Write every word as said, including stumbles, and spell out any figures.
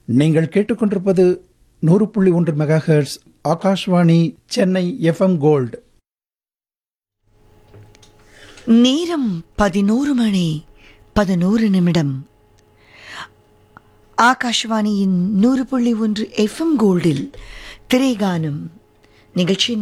நீங்கள் கேட்டுக்கொண்டிருப்பது நூறு புள்ளி ஒன்று mega hertz Akashvani Chennai FM gold. நேரம் பதினோரு மணி பதினோரு நிமிடம். ஆகாஷ்வாணியின் நூறு புள்ளி ஒன்று எஃப்எம் கோல்டில் திரைகானம் நிகழ்ச்சியின்